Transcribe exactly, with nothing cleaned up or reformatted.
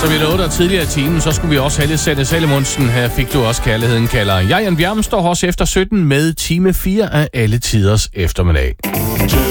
Som vi lovede dig tidligere i timen, så skulle vi også have lidt Sanne Salomonsen. Her fik du også kærligheden kalder. Jeg, Jan Bjerm, står også efter sytten med time fire af alle tiders eftermiddag.